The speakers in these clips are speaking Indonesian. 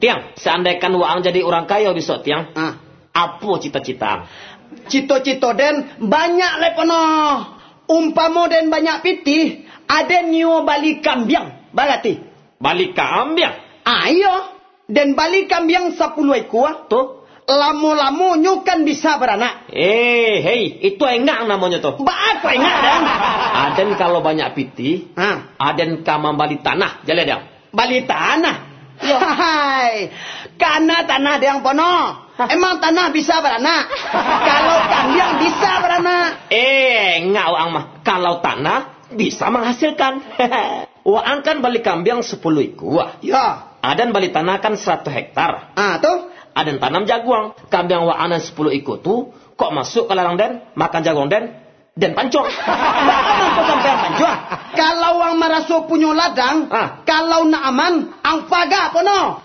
Tiang, seandainya waang jadi orang kaya besok tiang. Apa cita-cita? Cito-cito den banyak lepono. Umpamo den banyak pitih, ada nyo balik kambiang. Balati. Balik kambiang? Ayo. Den balik kambiang 10 ekor. Tuh. Lamo-lamo nyo kan bisa beranak. Hei, itu enggak namanya tuh. Apa enggak dan? Aden kalau banyak pitih, aden kamam balik tanah, jalan dong. Balik tanah? Hai, karena tanah yang pono. Emang tanah bisa beranak? Kalau kambiang bisa beranak. Enggak waang mah. Kalau tanah bisa menghasilkan. Waang kan balik kambiang 10 ekor. Ya. Aden balik tanah kan 100 hektar. Tuh. Aden tanam jaguang. Kambiang waang 10 ekor tuh kok masuk ke larang den, makan jaguang den pancong. Apa sampai pancong? Kalau wang maraso punya ladang, kalau nak aman, ang paga pono.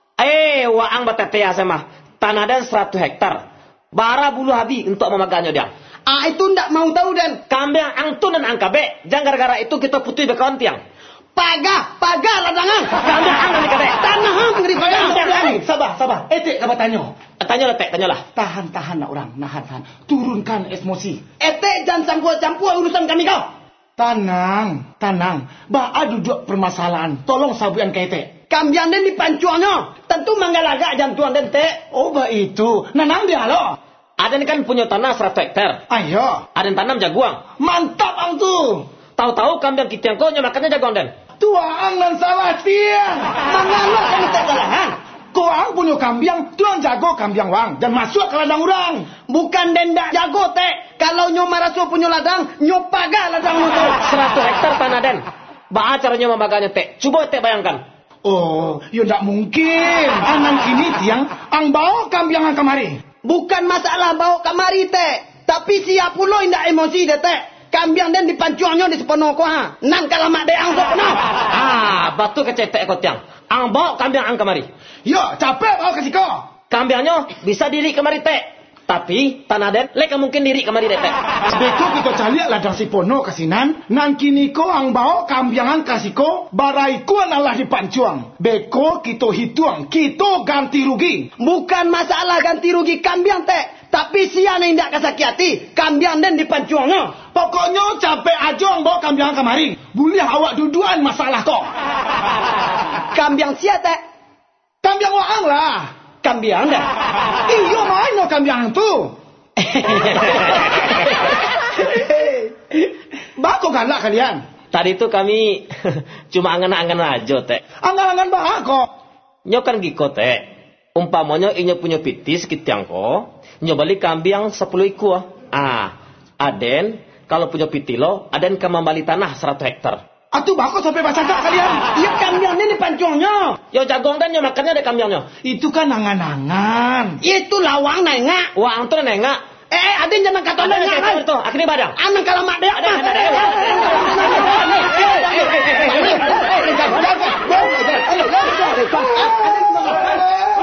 Waang batetea sama. Tanah den 100 hektar. Bara bulu habi untuk memaganya dia. Itu ndak mau tahu den. Kambiang angtun dan angkabe. Jangan gara-gara itu kita putih bekawan tiang. Paga ladangan. Kambiang ang dan kabe. Tanah ngeri paga. Sabar. Etek kabar tanya. Tanyalah. Tahan nak orang, nahan. Turunkan emosi. Jangan campur urusan kami kau. Tenang. Ba'a duduk permasalahan. Tolong sabuan ke etek. Kambiang den dipancuannya. Tentu manggalaga jam tuan den te. Bah itu. Nanang dia lo. Aden kan punya tanah 100 hektar. Ayo. Aden tanam jaguang. Mantap ang tu. Tahu-tahu kambiang kita yang kau makannya jaguang den. Tuang dan salah tiang. Mangalo kami tak kesalahan. Kau ang punya kambiang, tuang jago kambiang wang. Dan masuk ke ladang orang. Bukan denda jago te. Kalau nyo maraso punya ladang, nyo paga ladang nyo tu. 100 hektar tanah den. Ba'a caranya membaganya te. Coba te bayangkan. Ya tak mungkin. Anang ini tiang, ang bawa kambiang ang kamari. Bukan masalah bawa kamari te. Tapi siap pulo indak emosi de te. Kambiang den dipancuangnya di sepenuh ko ha. Nang kalamak de ang sepenuh. Batu kecetek ko tiang. Ang bawa kambiang ang kamari. Ya, capek bawa kasih kau. Kambiangnya bisa diri kemari te. Tapi tanah den leka mungkin diri kemari de te. Beko kita cari ladang si pono kasinan. Nang kini ko ang bawa kambiangan kasih ko. Barai ko adalah dipancuang. Beko kita hitung. Kita ganti rugi. Bukan masalah ganti rugi kambiang te. Tapi siapa yang tidak kesakiati, kambiang den dipancuangnya. Pokoknya capek aja ang bawa kambiang kamari. Boleh awak duduan masalah kok. Kambiang siapa teh? Kambiang waang lah. Kambiang dah. Iyo main no kambiang tu. Bako galak kalian. Tadi itu kami cuma angan-angan aja teh. Angan-angan bako. Nyo kan giko teh. Umpamanya inyo punya pitis kitiang ko. Nyo balik kambiang 10 ekor. Aden kalau punya pitilo, aden kamambali tanah 100 hektar. Atuh bako sampai baca tak kalian? Iya kambiangnya dipancuangnya. Yo jagong dan nyo makannya ada kambiangnya. Itu kan angan-angan. Itu lawang nengak. Wang tuh nengak. Aden jangan kata nengak. Itu akhirnya badang. Anang kalamak deh. Ada.